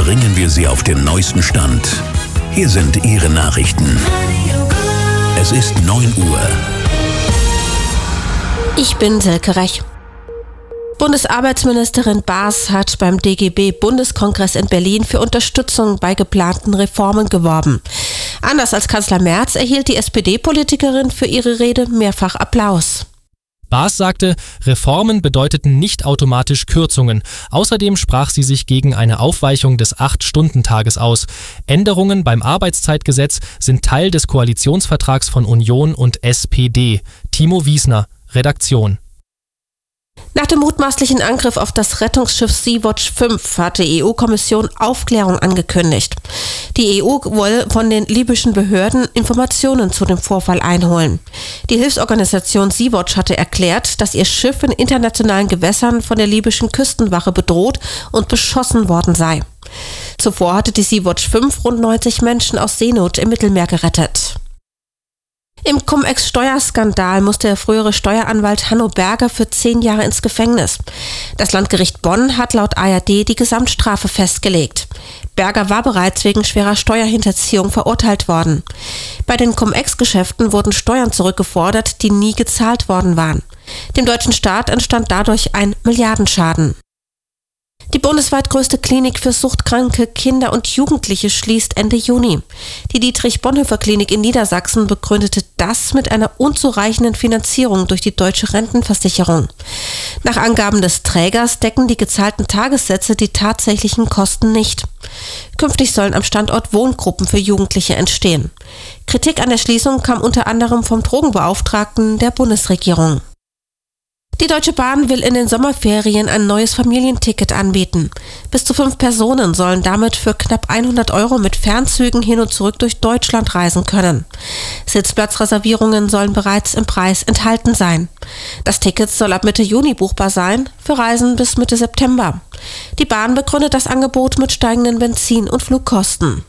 bringen wir Sie auf den neuesten Stand. Hier sind Ihre Nachrichten. Es ist 9 Uhr. Ich bin Silke Rech. Bundesarbeitsministerin Baas hat beim DGB-Bundeskongress in Berlin für Unterstützung bei geplanten Reformen geworben. Anders als Kanzler Merz erhielt die SPD-Politikerin für ihre Rede mehrfach Applaus. Baas sagte, Reformen bedeuteten nicht automatisch Kürzungen. Außerdem sprach sie sich gegen eine Aufweichung des 8-Stunden-Tages aus. Änderungen beim Arbeitszeitgesetz sind Teil des Koalitionsvertrags von Union und SPD. Timo Wiesner, Redaktion. Nach dem mutmaßlichen Angriff auf das Rettungsschiff Sea-Watch 5 hat die EU-Kommission Aufklärung angekündigt. Die EU wolle von den libyschen Behörden Informationen zu dem Vorfall einholen. Die Hilfsorganisation Sea-Watch hatte erklärt, dass ihr Schiff in internationalen Gewässern von der libyschen Küstenwache bedroht und beschossen worden sei. Zuvor hatte die Sea-Watch 5 rund 90 Menschen aus Seenot im Mittelmeer gerettet. Im Cum-Ex-Steuerskandal musste der frühere Steueranwalt Hanno Berger für 10 Jahre ins Gefängnis. Das Landgericht Bonn hat laut ARD die Gesamtstrafe festgelegt. Berger war bereits wegen schwerer Steuerhinterziehung verurteilt worden. Bei den Cum-Ex-Geschäften wurden Steuern zurückgefordert, die nie gezahlt worden waren. Dem deutschen Staat entstand dadurch ein Milliardenschaden. Die bundesweit größte Klinik für suchtkranke Kinder und Jugendliche schließt Ende Juni. Die Dietrich-Bonhoeffer-Klinik in Niedersachsen begründete das mit einer unzureichenden Finanzierung durch die Deutsche Rentenversicherung. Nach Angaben des Trägers decken die gezahlten Tagessätze die tatsächlichen Kosten nicht. Künftig sollen am Standort Wohngruppen für Jugendliche entstehen. Kritik an der Schließung kam unter anderem vom Drogenbeauftragten der Bundesregierung. Die Deutsche Bahn will in den Sommerferien ein neues Familienticket anbieten. Bis zu 5 Personen sollen damit für knapp 100 € mit Fernzügen hin und zurück durch Deutschland reisen können. Sitzplatzreservierungen sollen bereits im Preis enthalten sein. Das Ticket soll ab Mitte Juni buchbar sein, für Reisen bis Mitte September. Die Bahn begründet das Angebot mit steigenden Benzin- und Flugkosten.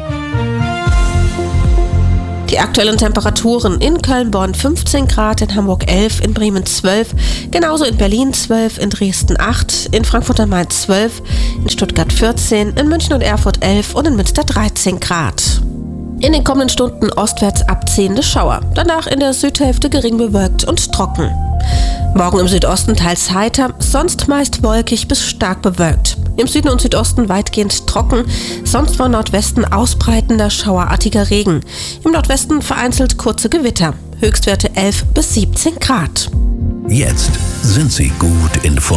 Die aktuellen Temperaturen: in Köln-Bonn 15 Grad, in Hamburg 11, in Bremen 12, genauso in Berlin 12, in Dresden 8, in Frankfurt am Main 12, in Stuttgart 14, in München und Erfurt 11 und in Münster 13 Grad. In den kommenden Stunden ostwärts abziehende Schauer, danach in der Südhälfte gering bewölkt und trocken. Morgen im Südosten teils heiter, sonst meist wolkig bis stark bewölkt. Im Süden und Südosten weitgehend trocken, sonst von Nordwesten ausbreitender schauerartiger Regen. Im Nordwesten vereinzelt kurze Gewitter. Höchstwerte 11 bis 17 Grad. Jetzt sind Sie gut informiert.